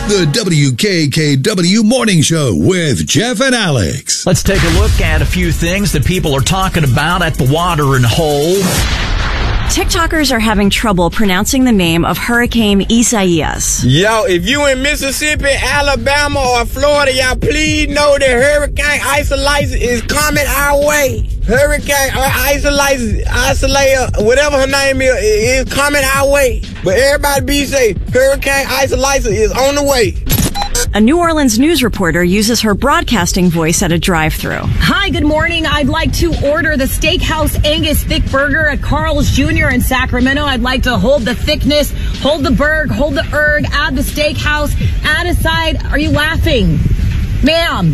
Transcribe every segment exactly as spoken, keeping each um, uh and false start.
The W K K W Morning Show with Jeff and Alex. Let's take a look at a few things that people are talking about at the watering hole. TikTokers are having trouble pronouncing the name of Hurricane Isaias. Yo, if you in Mississippi, Alabama, or Florida, y'all please know that Hurricane Isaias is coming our way. Hurricane Isaias, Isaiah, whatever her name is, is coming our way. But everybody be safe. Hurricane Isaias is on the way. A New Orleans news reporter uses her broadcasting voice at a drive-thru. Hi, good morning. I'd like to order the Steakhouse Angus Thick Burger at Carl's Junior in Sacramento. I'd like to hold the thickness, hold the burg, hold the erg, add the steakhouse, add a side. Are you laughing? Ma'am?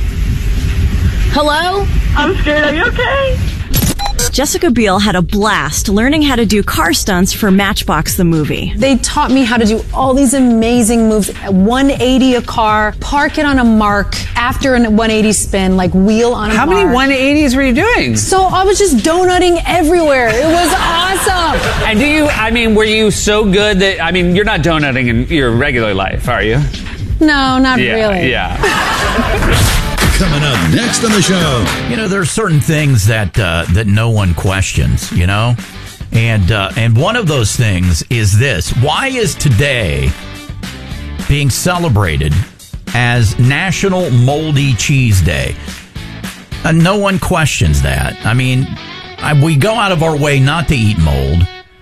Hello? I'm scared. Are you okay? Jessica Biel had a blast learning how to do car stunts for Matchbox the movie. They taught me how to do all these amazing moves. one eighty a car, park it on a mark after a one eighty spin, like wheel on a How mark. many one eighties were you doing? So I was just donutting everywhere. It was awesome. And do you, I mean, were you so good that, I mean, you're not donutting in your regular life, are you? No, not yeah, really. Yeah. Coming up next on the show. You know, there are certain things that uh, that no one questions, you know? And uh, and one of those things is this. Why is today being celebrated as National Moldy Cheese Day? Uh, no one questions that. I mean, I, we go out of our way not to eat mold,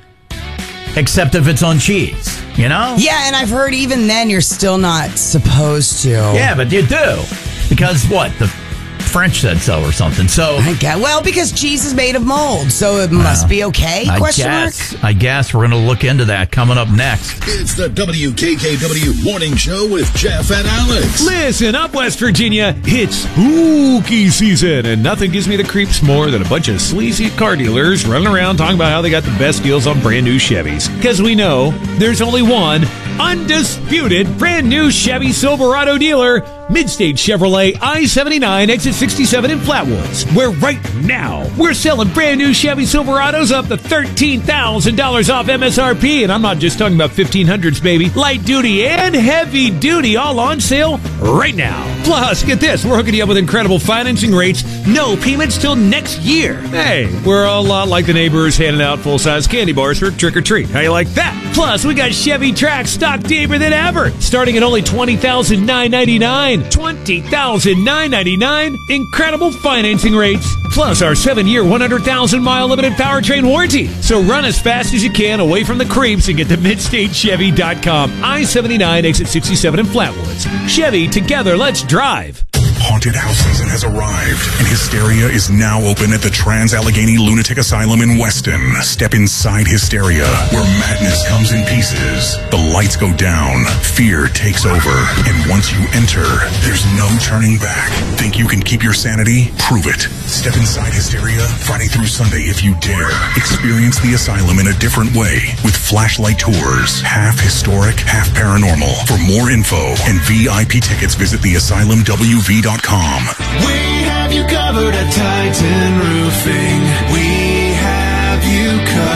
except if it's on cheese, you know? Yeah, and I've heard even then you're still not supposed to. Yeah, but you do. Because what? The French said so or something. So I guess, well, because cheese is made of mold, so it must well, be okay? I Question guess. mark? I guess we're going to look into that coming up next. It's the W K K W Morning Show with Jeff and Alex. Listen up, West Virginia. It's spooky season, and nothing gives me the creeps more than a bunch of sleazy car dealers running around talking about how they got the best deals on brand new Chevys. Because we know there's only one undisputed brand new Chevy Silverado dealer, Midstate Chevrolet I seventy-nine, exit sixty-seven in Flatwoods, where right now we're selling brand new Chevy Silverados up to thirteen thousand dollars off M S R P. And I'm not just talking about fifteen hundreds, baby. Light duty and heavy duty all on sale right now. Plus, get this, we're hooking you up with incredible financing rates, no payments till next year. Hey, we're a lot like the neighbors handing out full-size candy bars for trick-or-treat. How you like that? Plus, we got Chevy Trax stock deeper than ever, starting at only twenty thousand nine hundred ninety-nine dollars. twenty thousand nine hundred ninety-nine dollars. Incredible financing rates. Plus our seven-year, one hundred thousand mile limited powertrain warranty. So run as fast as you can away from the creeps and get to midstate chevy dot com. I seventy-nine, exit sixty-seven in Flatwoods. Chevy, together, let's drive. Haunted house season has arrived, and Hysteria is now open at the Trans-Allegheny Lunatic Asylum in Weston. Step inside Hysteria, where madness comes in pieces. The lights go down, fear takes over, and once you enter, there's no turning back. Think you can keep your sanity? Prove it. Step inside Hysteria Friday through Sunday if you dare. Experience the asylum in a different way with flashlight tours, half historic, half paranormal. For more info and V I P tickets, visit the asylum W V dot com. We have you covered at Titan Roofing. We have you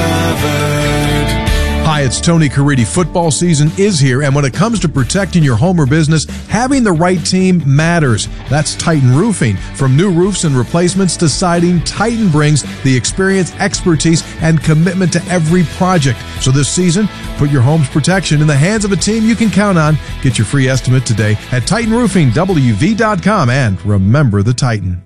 covered. Hi, it's Tony Caridi. Football season is here, and when it comes to protecting your home or business, having the right team matters. That's Titan Roofing. From new roofs and replacements to siding, Titan brings the experience, expertise, and commitment to every project. So this season, put your home's protection in the hands of a team you can count on. Get your free estimate today at Titan Roofing W V dot com, and remember the Titan.